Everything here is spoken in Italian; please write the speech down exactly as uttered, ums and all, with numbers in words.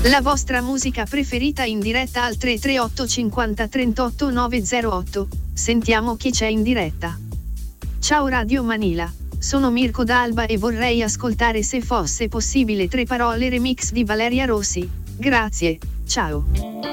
La vostra musica preferita in diretta al tre tre otto cinquanta trentotto novecentotto. Sentiamo chi c'è in diretta. Ciao Radio Manila, sono Mirko D'Alba e vorrei ascoltare Se fosse possibile tre parole remix di Valeria Rossi. Grazie, ciao.